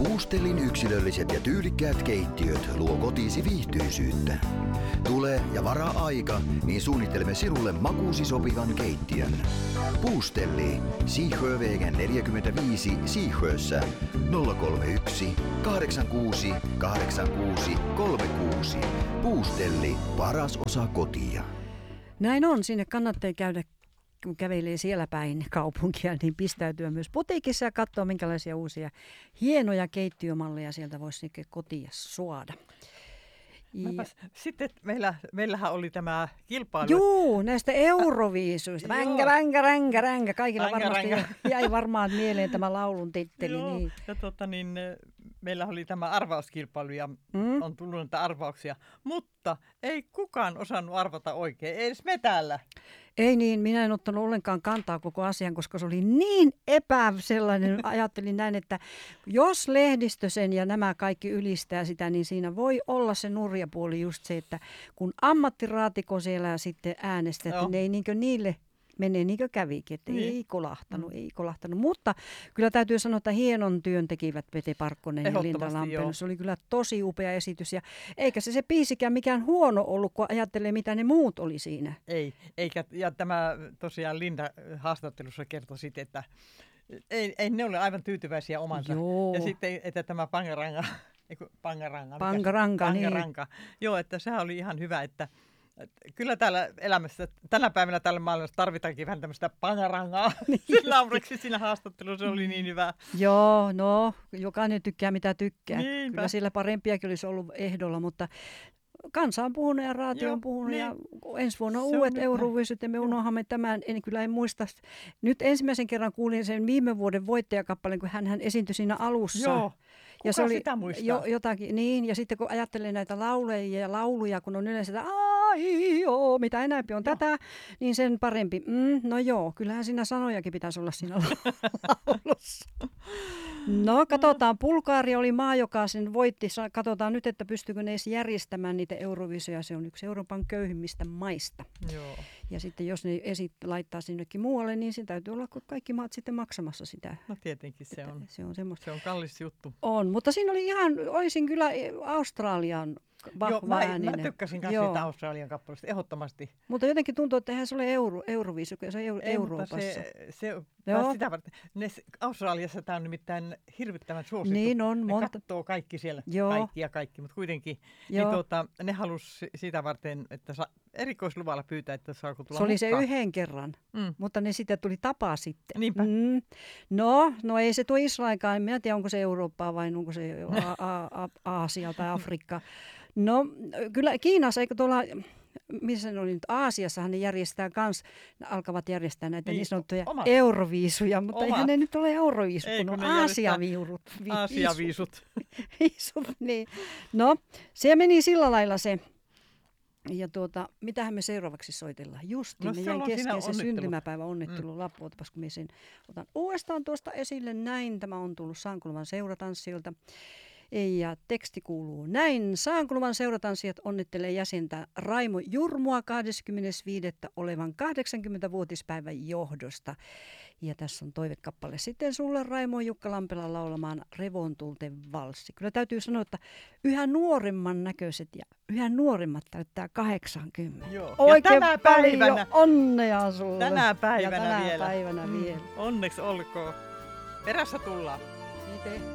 Puustellin yksilölliset ja tyylikkäät keittiöt luo kotiisi viihtyisyyttä. Tule ja varaa aika, niin suunnittelemme sinulle makuusi sopivan keittiön. Puustelli, Siihövägen 45 Siihössä 031 86 86 36. Puustelli, paras osa kotia. Näin on, sinne kannattaa käydä, kun kävelee siellä päin kaupunkia, niin pistäytyä myös putiikissa ja katsoa, minkälaisia uusia hienoja keittiömalleja sieltä voisi kotiin suoda. Sitten meillähän oli tämä kilpailu. Juu, näistä euroviisuista. Ränkä. Kaikilla varmasti jäi varmaan mieleen tämä laulun titteli. Joo, niin. Ja meillä oli tämä arvauskilpailu ja on tullut näitä arvauksia. Mutta ei kukaan osannut arvata oikein, ei edes me täällä. Ei niin, minä en ottanut ollenkaan kantaa koko asian, koska se oli niin sellainen. Ajattelin näin, että jos lehdistö sen ja nämä kaikki ylistää sitä, niin siinä voi olla se nurjapuoli just se, että kun ammattiraatiko siellä sitten äänestää, että ne ei niille menee niin kuin kävikin, että ei kolahtanut. Mutta kyllä täytyy sanoa, että hienon työn tekivät Pete Parkkonen ja Linda Lampinen. Se oli kyllä tosi upea esitys. Ja eikä se biisikään mikään huono ollut, kun ajattelee, mitä ne muut oli siinä. Ja tämä tosiaan Linda haastattelussa kertoi sitten, että ei ne ole aivan tyytyväisiä omansa. Joo. Ja sitten, että tämä Pangaranga. Joo, että sehän oli ihan hyvä, että kyllä täällä elämässä, tänä päivänä tällä maailmassa tarvitaankin vähän tämmöistä pangarangaa. Lauraksi siinä haastattelussa oli niin hyvä. Joo, no jokainen tykkää mitä tykkää. Niinpä. Kyllä sillä parempiakin olisi ollut ehdolla, mutta kansa on puhunut ja raatio on puhunut ja ensi vuonna on uudet euroviisut ja me unohdamme tämän. En muista. Nyt ensimmäisen kerran kuulin sen viime vuoden voittajakappaleen, kun hän esiintyi siinä alussa. Joo. Ja se oli sitä muistaa? Jotakin, niin, ja sitten kun ajattelee näitä laulajia ja lauluja, kun on yleensä mitä enemmän on tätä, niin sen parempi. No joo, kyllähän siinä sanojakin pitäisi olla siinä laulussa. No katsotaan, Bulgaria oli maa, joka sen voitti. Katsotaan nyt, että pystyykö ne edes järjestämään niitä euroviisuja. Se on yksi Euroopan köyhimmistä maista. Joo. Ja sitten jos ne laittaa sinnekin muualle, niin siinä täytyy olla kaikki maat sitten maksamassa sitä. No tietenkin se on semmoista. Se on kallis juttu. On, mutta siinä oli olisin kyllä Australian vahva ääninen. Mä tykkäsin kanssa siitä Australian kappaleesta ehdottomasti. Mutta jotenkin tuntuu, että eihän se ole euroviisu, kun se on Euroopassa. Se sitä varten. Australiassa tämä on nimittäin hirvittävän suosittu. Niin on. Ne katsoo kaikki siellä, kaikki, mutta kuitenkin niin ne halusi sitä varten, että erikoisluvalla pyytää, että saako tulla mukaan. Se oli se yhden kerran, mutta ne sitten tuli tapaa sitten. Niinpä. No ei se tuo Israelkaan, en minä tiedä onko se Eurooppaa vai onko se Aasia tai Afrikka. No kyllä Kiinassa, eikö tuolla, missä ne oli nyt, Aasiassahan ne alkavat järjestää näitä niin sanottuja euroviisuja, mutta eihän ne nyt ole euroviisut, kun on Aasiaviisut. Aasiaviisut. Niin. No, se meni sillä lailla se. Ja mitähän me seuraavaksi soitellaan? Justiin, me jäin kesken se syntymäpäivä onnittelu lappu. Otapas, kun me sen otan uudestaan tuosta esille. Näin, tämä on tullut Saankuluvan seuratanssijoilta. Ja teksti kuuluu näin. Saankuluvan seuratanssijat onnittelee jäsentä Raimo Jurmua 25. olevan 80-vuotispäivän johdosta. Ja tässä on toivekappale sitten sulle Raimo Jukka Lampela laulamaan Revontulten valssi. Kyllä täytyy sanoa, että yhä nuoremman näköiset ja yhä nuoremmat täyttää 80. Joo. Oikein tänä paljon päivänä, onnea sulle. Tänä päivänä ja tänä päivänä vielä. Onneksi olkoon. Perässä tullaan. Miten?